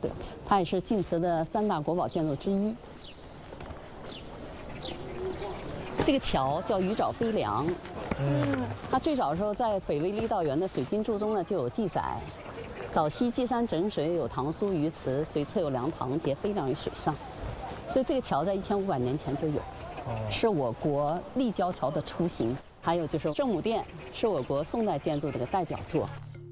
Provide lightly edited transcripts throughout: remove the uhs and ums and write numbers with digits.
对，它也是晋祠的3大国宝建筑之一。这个桥叫鱼沼飞梁，它最早的时候在北魏郦道元的水经注中呢就有记载。早期稽山整水有唐苏鱼池，水侧有梁塘，皆飞梁于水上。所以这个桥在1500年前就有，是我国立交桥的雏形。还有就是圣母殿，是我国宋代建筑的一个代表作。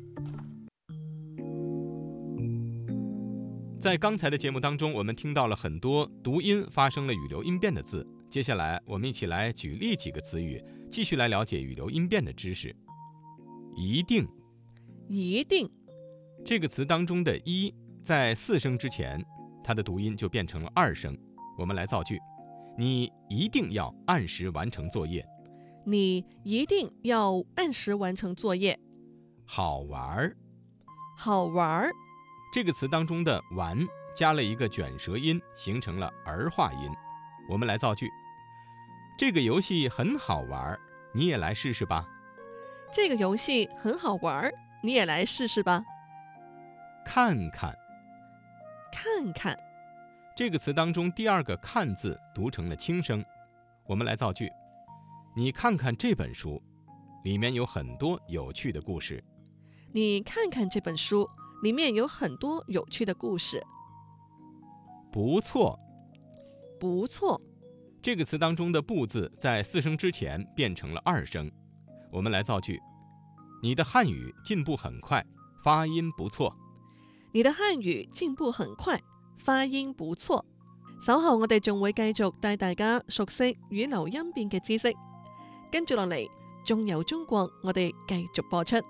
在刚才的节目当中，我们听到了很多读音发生了语流音变的字。接下来，我们一起来举例几个词语，继续来了解语流音变的知识。一定， 一定这个词当中的“一”在4声之前，它的读音就变成了2声。我们来造句：你一定要按时完成作业。 你一定要按时完成作业。 好玩， 好玩。 这个词当中的“玩”加了一个卷舌音，形成了儿化音。我们来造句：这个游戏很好玩，你也来试试吧。 这个游戏很好玩，你也来试试吧。 看看， 看看。 这个词当中第2个“看”字读成了轻声。我们来造句：你看看这本书，里面有很多有趣的故事。 你看看这本书，里面有很多有趣的故事。 不错， 不错。 这个词当中的“不”字在4声之前变成了2声。我们来造句：你的汉语进步很快，发音不錯。 你的漢語進步很快，發音不錯。稍後我哋仲會繼續帶大家熟悉語流音變嘅知識。跟住落嚟，仲有中國，我哋繼續播出。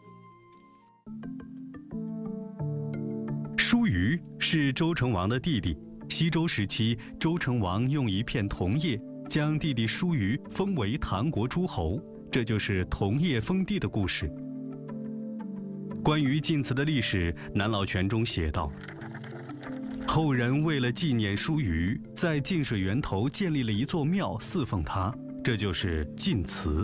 舒瑜是周成王的弟弟。西周时期，周成王用一片桐叶将弟弟舒瑜封为唐国诸侯，这就是桐叶封地的故事。关于晋祠的历史，南老泉中写道：后人为了纪念舒瑜，在晋水源头建立了一座庙祀奉他，这就是晋祠。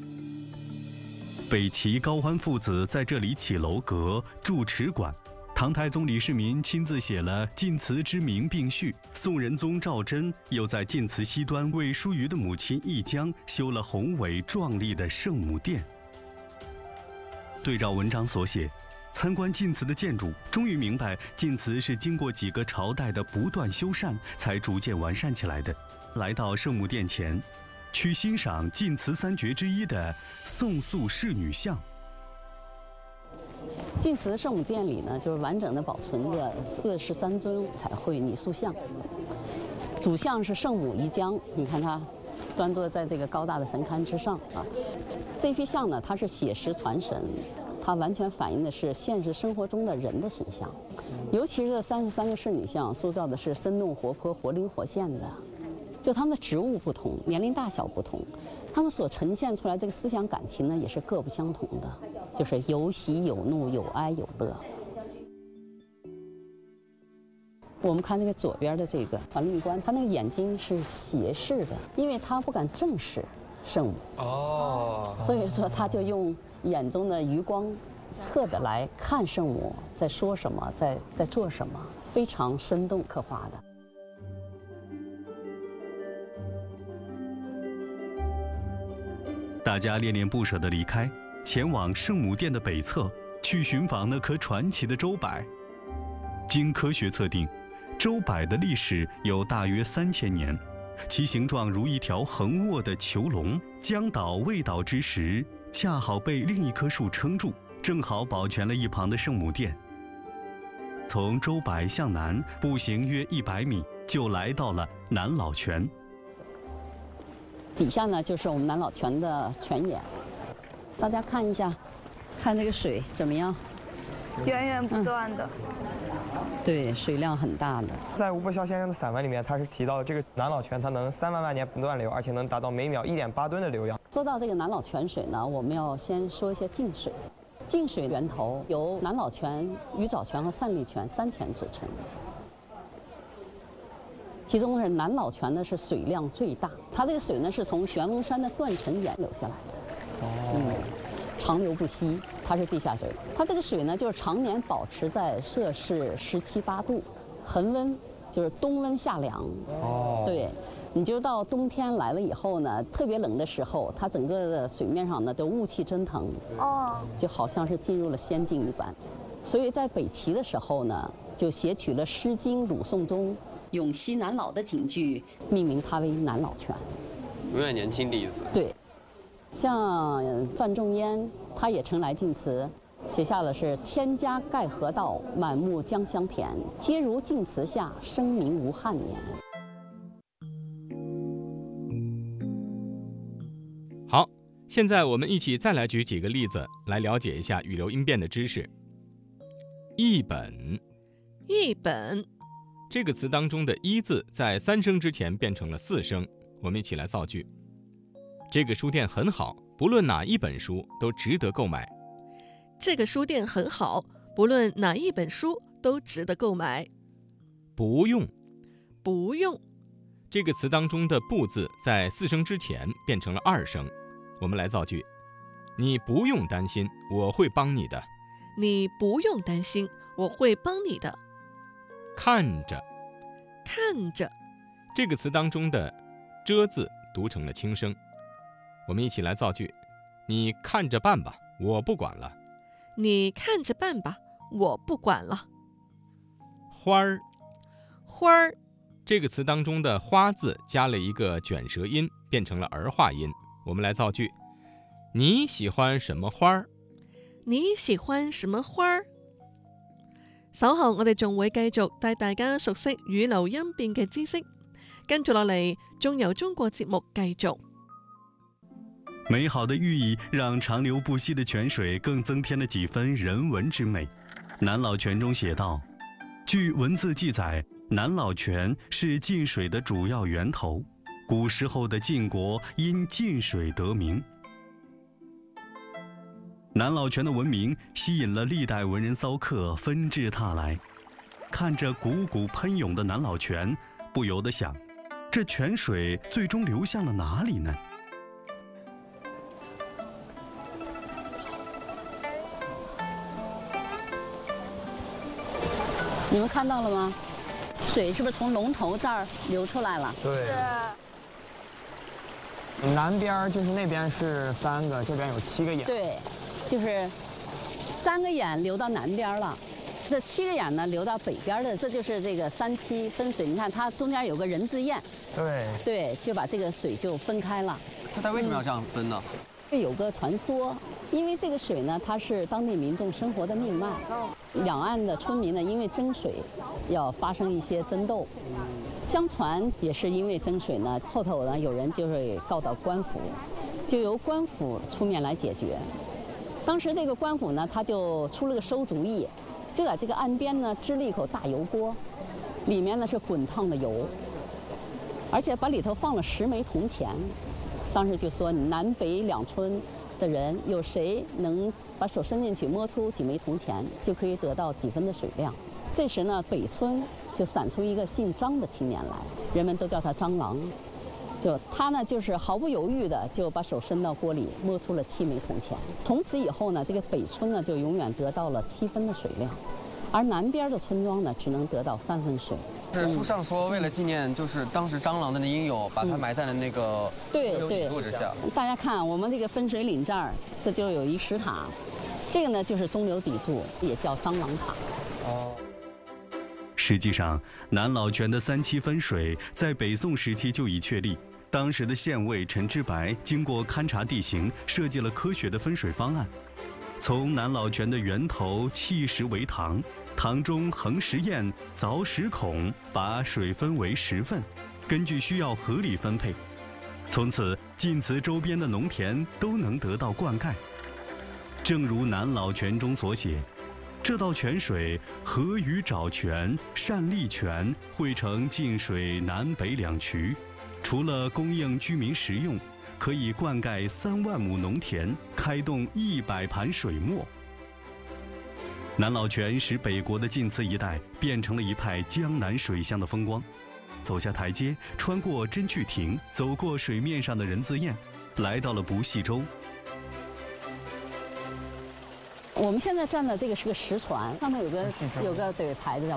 北齐高欢父子在这里起楼阁、筑池馆。唐太宗李世民亲自写了晋祠之名并序。宋仁宗赵祯又在晋祠西端为舒瑜的母亲义江修了宏伟壮丽的圣母殿。对照文章所写，参观晋祠的建筑，终于明白晋祠是经过几个朝代的不断修缮才逐渐完善起来的。来到圣母殿前，去欣赏晋祠3绝之一的宋塑仕女像。 晋祠圣母殿里呢，就是完整的保存着43尊彩绘泥塑像。主像是圣母宜江，你看它端坐在这个高大的神龛之上啊。这批像呢，它是写实传神，它完全反映的是现实生活中的人的形象。尤其是这33个仕女像，塑造的是生动活泼、活灵活现的。就他们的职务不同，年龄大小不同，他们所呈现出来这个思想感情呢，也是各不相同的，就是有喜有怒，有哀有乐。我们看这个左边的这个桓令官，他那个眼睛是斜视的，因为他不敢正视圣母，所以说他就用眼中的余光侧的来看圣母在说什么，在做什么，非常生动刻画的。 大家恋恋不舍地离开，前往圣母殿的北侧，去寻访那棵传奇的周柏。经科学测定，周柏的历史有大约3000年，其形状如一条横卧的囚笼，将倒未倒之时，恰好被另一棵树撑住，正好保全了一旁的圣母殿。从周柏向南步行约100米，就来到了南老泉。 底下呢就是我们南老泉的泉眼，大家看一下，看这个水怎么样？ 源源不断的。 对，水量很大的。 在吴伯霄先生的散文里面，他是提到这个南老泉，它能3万万年不断流，而且能达到每秒1.8吨的流量。 说到这个南老泉水呢，我们要先说一些净水。净水源头由南老泉、鱼沼泉和散利泉3田组成。其中是南老泉呢是水量最大，它这个水呢是从玄龙山的断层岩流下来的。 长流不息，它是地下水。它这个水呢，就是常年保持在摄氏17、8度，恒温，就是冬温夏凉。 哦， 对，你就到冬天来了以后呢，特别冷的时候，它整个的水面上呢都雾气蒸腾， 哦， 就好像是进入了仙境一般。所以在北齐的时候呢，就写取了《诗经·鲁颂》中“永熙南老”的警句，命名它为南老泉。 永远年轻的意思。 对，像范仲淹，他也称来晋词，写下的是“千家盖河道，满目江乡田，皆如晋祠下，生民无憾年”。 好，现在我们一起再来举几个例子，来了解一下语流音变的知识。一本， 一本， 这个词当中的“一”字在3声之前变成了4声。我们一起来造句。这个书店很好，不论哪一本书都值得购买。 这个书店很好，不论哪一本书都值得购买。 不用， 不用， 这个词当中的“不”字在4声之前变成了2声。我们来造句。你不用担心，我会帮你的。 你不用担心，我会帮你的。 看着， 看着， 这个词当中的“遮”字读成了轻声。我们一起来造句。你看着办吧，我不管了。 你看着办吧，我不管了。 花儿， 花儿， 这个词当中的“花”字加了一个卷舌音，变成了儿化音。我们来造句。你喜歡什麼花兒？ 你喜歡什麼花兒？稍後我哋仲會繼續帶大家熟悉語流音變嘅知識。跟住落嚟，仲由中國節目繼續。 美好的寓意让长流不息的泉水更增添了几分人文之美。南老泉中写道：据文字记载，南老泉是晋水的主要源头，古时候的晋国因晋水得名。南老泉的闻名吸引了历代文人骚客纷至沓来，看着汩汩喷涌的南老泉，不由得想，这泉水最终流向了哪里呢？ 你们看到了吗？水是不是从龙头这儿流出来了？ 对。南边就是那边是3个，这边有7个眼。 对，就是3个眼流到南边了，这7个眼呢流到北边的，这就是这个3七分水。你看它中间有个人字堰，对，就把这个水就分开了。 那它为什么要这样分呢？ 有个传说，因为这个水呢，它是当地民众生活的命脉。两岸的村民呢，因为争水，要发生一些争斗。相传也是因为争水呢，后头呢有人就是告到官府，就由官府出面来解决。当时这个官府呢，他就出了个馊主意，就在这个岸边呢支了一口大油锅，里面呢是滚烫的油，而且把里头放了10枚铜钱。当时就说南北2村的人有谁能把手伸进去摸出几枚铜钱，就可以得到几分的水量。这时呢，北村就散出一个姓张的青年来，人们都叫他张郎。就他呢，就是毫不犹豫的就把手伸到锅里，摸出了7枚铜钱。从此以后呢，这个北村呢就永远得到了7分的水量，而南边的村庄呢只能得到3分水。 是书上说，为了纪念，就是当时张郎的应有，把他埋在了那个对底座之下。 大家看，我们这个分水岭这儿，这就有一石塔，这个呢就是中流砥柱，也叫张郎塔。 实际上，南老泉的3七分水在北宋时期就已确立。当时的县尉陈之白经过勘察地形，设计了科学的分水方案。从南老泉的源头砌石为塘，塘中横石堰，凿石孔，把水分为10份，根据需要合理分配。从此，晋祠周边的农田都能得到灌溉。正如南老泉中所写，这道泉水合于沼泉、单利泉汇成晋水南北2渠，除了供应居民食用，可以灌溉3万亩农田，开动100盘水磨。南老泉使北国的晋祠一带变成了一派江南水乡的风光。走下台阶，穿过真趣亭，走过水面上的人字堰，来到了不系洲。 我们现在站的这个是个石船，上面有个对牌子叫